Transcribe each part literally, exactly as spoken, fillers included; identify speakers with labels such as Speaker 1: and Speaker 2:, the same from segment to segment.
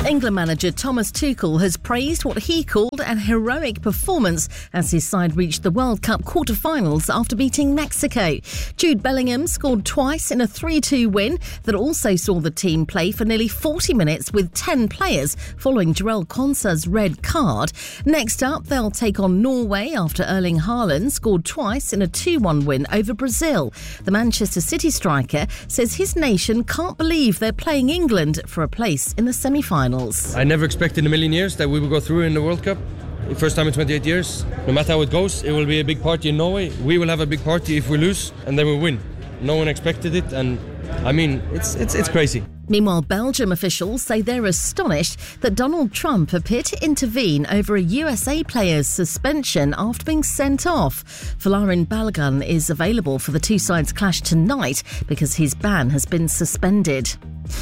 Speaker 1: England manager Thomas Tuchel has praised what he called an heroic performance as his side reached the World Cup quarter-finals after beating Mexico. Jude Bellingham scored twice in a three two win that also saw the team play for nearly forty minutes with ten players following Jarell Quansah's red card. Next up, they'll take on Norway after Erling Haaland scored twice in a two one win over Brazil. The Manchester City striker says his nation can't believe they're playing England for a place in the semi-finals.
Speaker 2: I never expected in a million years that we would go through in the World Cup. First time in twenty-eight years. No matter how it goes, it will be a big party in Norway. We will have a big party if we lose, and then we win. No one expected it, and I mean, it's it's it's crazy.
Speaker 1: Meanwhile, Belgium officials say they're astonished that Donald Trump appeared to intervene over a U S A player's suspension after being sent off. Folarin Balogun is available for the two sides' clash tonight because his ban has been suspended.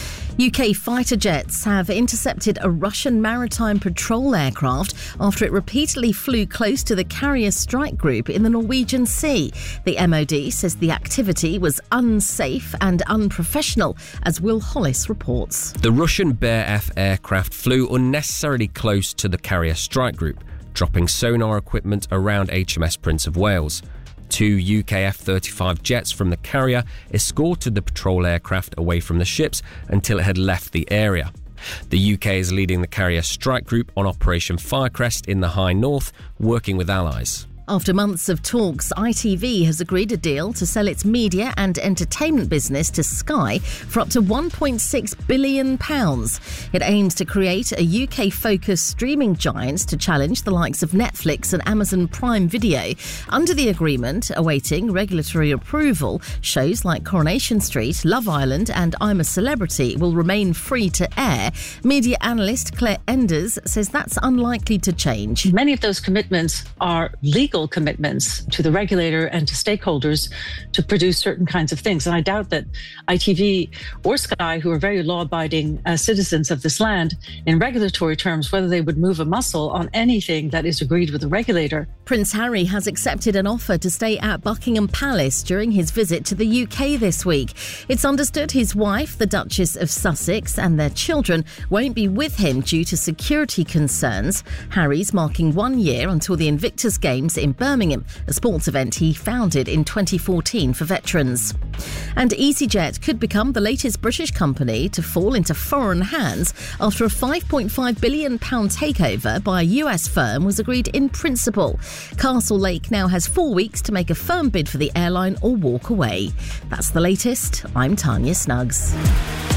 Speaker 1: U K fighter jets have intercepted a Russian maritime patrol aircraft after it repeatedly flew close to the carrier strike group in the Norwegian Sea. The M O D says the activity was unsafe and unprofessional, as Will Hollis reports.
Speaker 3: The Russian Bear F aircraft flew unnecessarily close to the carrier strike group, dropping sonar equipment around H M S Prince of Wales. Two U K F thirty-five jets from the carrier escorted the patrol aircraft away from the ships until it had left the area. The U K is leading the carrier strike group on Operation Firecrest in the High North, working with allies.
Speaker 1: After months of talks, I T V has agreed a deal to sell its media and entertainment business to Sky for up to one point six billion pounds. It aims to create a U K-focused streaming giant to challenge the likes of Netflix and Amazon Prime Video. Under the agreement, awaiting regulatory approval, shows like Coronation Street, Love Island and I'm a Celebrity will remain free to air. Media analyst Claire Enders says that's unlikely to change.
Speaker 4: Many of those commitments are legal commitments to the regulator and to stakeholders to produce certain kinds of things. And I doubt that I T V or Sky, who are very law-abiding uh, citizens of this land, in regulatory terms, whether they would move a muscle on anything that is agreed with the regulator.
Speaker 1: Prince Harry has accepted an offer to stay at Buckingham Palace during his visit to the U K this week. It's understood his wife, the Duchess of Sussex, and their children won't be with him due to security concerns. Harry's marking one year until the Invictus Games in Birmingham, a sports event he founded in twenty fourteen for veterans. And EasyJet could become the latest British company to fall into foreign hands after a five point five billion pounds takeover by a U S firm was agreed in principle. Castle Lake now has four weeks to make a firm bid for the airline or walk away. That's the latest. I'm Tanya Snuggs.